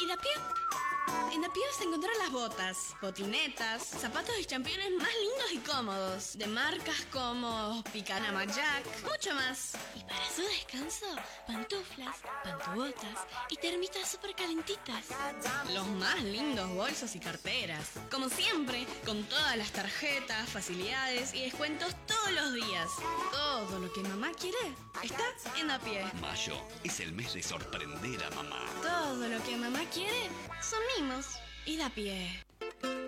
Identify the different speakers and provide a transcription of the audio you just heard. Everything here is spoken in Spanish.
Speaker 1: ¿Y da pie? En Da Pie vas a encontrar las botas, botinetas, zapatos y championes más lindos y cómodos, de marcas como Picanama Jack, mucho más. Y para su descanso, pantuflas, pantubotas y termitas súper calentitas. Los más lindos bolsos y carteras. Como siempre, con todas las tarjetas, facilidades y descuentos todos los días. Todo lo que mamá quiere está en Da Pie.
Speaker 2: Mayo es el mes de sorprender a mamá.
Speaker 1: Todo lo que mamá quiere son mimos y Da Pie.